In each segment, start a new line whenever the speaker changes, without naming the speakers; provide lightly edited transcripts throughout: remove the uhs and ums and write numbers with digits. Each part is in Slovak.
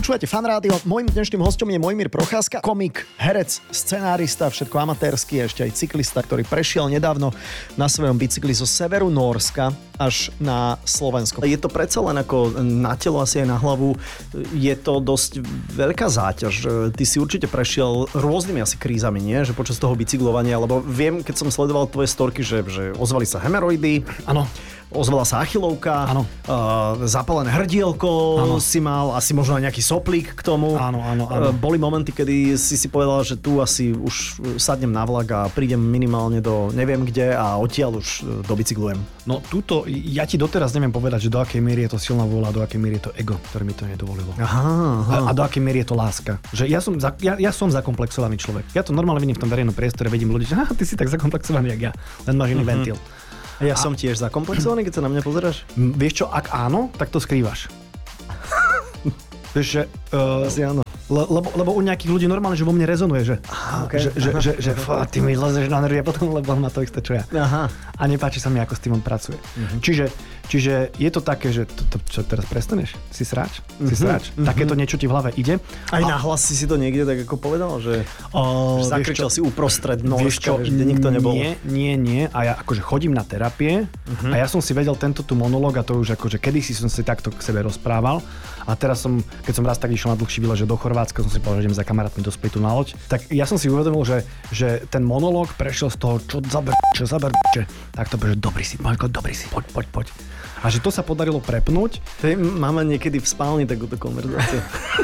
Počúvate Fan Rádio. Mojím dnešným hostom je Mojmír Procházka, komik, herec, scenárista, všetko amatérsky, ešte aj cyklista, ktorý prešiel nedávno na svojom bicykli zo severu Nórska až na Slovensko. Je to predsa len ako na telo, asi aj na hlavu. Je to dosť veľká záťaž. Ty si určite prešiel rôznymi asi krízami, nie? Že počas toho bicyklovania, lebo viem, keď som sledoval tvoje storky, že ozvali sa hemeroidy.
Áno.
Ozvala sa achilovka, zapálené hrdielko si mal, asi možno aj nejaký soplík k tomu.
Áno.
Boli momenty, kedy si povedal, že tu asi už sadnem na vlak a prídem minimálne do neviem kde a odtiaľ už dobicyklujem.
No túto, ja ti doteraz neviem povedať, že do akej miery je to silná vôľa, do akej miery je to ego, ktoré mi to nedovolilo.
Aha.
A do akej miery je to láska. Že ja som zakomplexovaný človek. Ja to normálne vidím v tom verejnom priestore, vidím ľudí, že ty si tak zakomplexovaný, jak ja. Len máš iný ventil.
Ja som tiež zakomplexovaný, keď sa na mňa pozeráš?
Vieš čo, ak áno, tak to skrývaš. Vieš, že...
Asi áno.
Lebo u nejakých ľudí normálne, že vo mne rezonuje, že ty mi lezeš na nervy a potom, lebo on má to isté, čo ja.
Aha.
A nepáči sa mi, ako s tým on pracuje. Čiže je to také, že čo teraz prestaneš? Si sráč? Takéto niečo ti v hlave ide.
Aj nahlas si to niekde tak ako povedal, že zakričal si uprostred Nórska, kde nikto nebol.
Nie. A ja akože chodím na terapie a ja som si vedel tento tu monológ a to už akože kedysi som si takto k sebe rozprával a teraz keď som raz tak išiel na dlhší výlet, že do Chorvátska, som si povedal, že idem za kamarátmi do Splitu na loď, tak ja som si uvedomil, že ten monológ prešiel z toho, čo zaber, tak to bude, že dobrý si, poď. A že to sa podarilo prepnúť.
Máme niekedy v spálni takúto konverzáciu.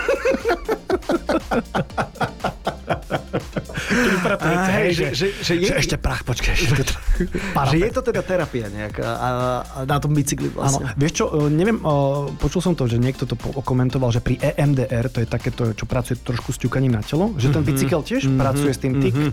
Že ešte prach, počkaj.
Že je to teda terapia nejaká a na tom bicykli vlastne.
Áno, vieš čo, neviem, počul som to, že niekto to komentoval, že pri EMDR, to je takéto, čo pracuje trošku s ťukaním na telo, že ten bicykel tiež pracuje s tým tik,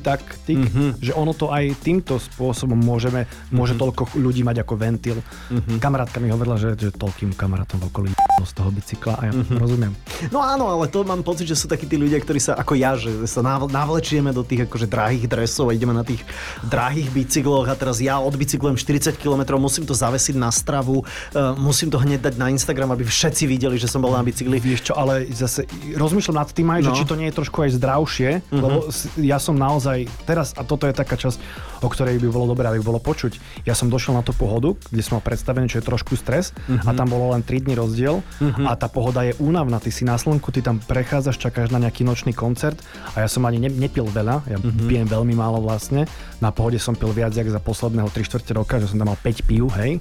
že ono to aj týmto spôsobom môže toľko ľudí mať ako ventil. Kamarátka mi hovorila, že toľkým kamarátom v okolí z toho bicykla a ja to rozumiem.
No áno, ale to mám pocit, že sú takí tí ľudia, ktorí sa ako ja, že sa navlečieme do tých akože drahých dresov a ideme na tých drahých bicykloch a teraz ja odbicyklujem 40 km, musím to zavesiť na stravu, musím to hneď dať na Instagram, aby všetci videli, že som bol na bicykli.
Vieš čo, ale zase rozmýšľam nad tým aj, že či to nie je trošku aj zdravšie, lebo ja som naozaj teraz, a toto je taká časť, o ktorej by bolo dobré, aby bolo počuť. Ja som došiel na tú pohodu, kde som mal predstavené, čo je trošku stres a tam bolo len 3 dní rozdiel a tá pohoda je únavná, ty si na slnku, ty tam prechádzaš, čakáš na nejaký nočný koncert a ja som ani nepil veľa, ja pijem veľmi málo vlastne. Na pohode som pil viac jak za posledného 3/4 roka, že som tam mal 5 pív, hej.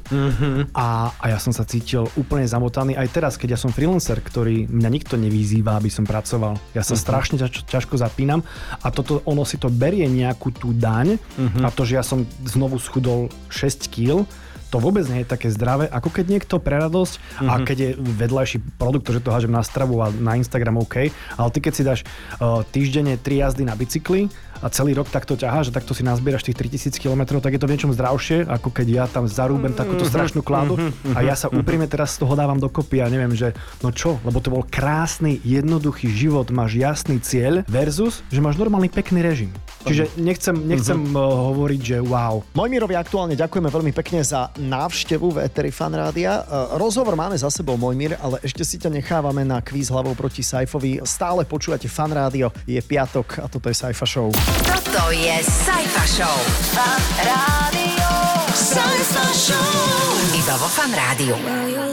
A ja som sa cítil úplne zamotaný. Aj teraz, keď ja som freelancer, ktorý mňa nikto nevyzýva, aby som pracoval. Ja sa strašne ťažko zapínam a ono si to berie nejakú tú daň a to, že ja som znovu schudol 6 kg, to vôbec nie je také zdravé, ako keď niekto pre radosť a keď je vedľajší produkt, že to hážem na stravu a na Instagram OK, ale ty keď si dáš týždenne 3 jazdy na bicykli a celý rok takto ťaháš a takto si nazbieraš tých 3000 km, tak je to v niečom zdravšie, ako keď ja tam zarúbem takúto strašnú kládu a ja sa úprimne teraz z toho dávam dokopy a neviem, že no čo, lebo to bol krásny, jednoduchý život, máš jasný cieľ versus, že máš normálny pekný režim. Čiže nechcem hovoriť, že wow.
Mojmírovi aktuálne ďakujeme veľmi pekne za návštevu v éteri Fan Rádia. Rozhovor máme za sebou, Mojmír, ale ešte si ťa nechávame na kvíz hlavou proti Saifovi. Stále počúvate Fan Rádio, je piatok a toto je Saifa Show.
Toto je Saifa Show. Fan Rádio. Saifa Show. Iba vo Fan Rádiu.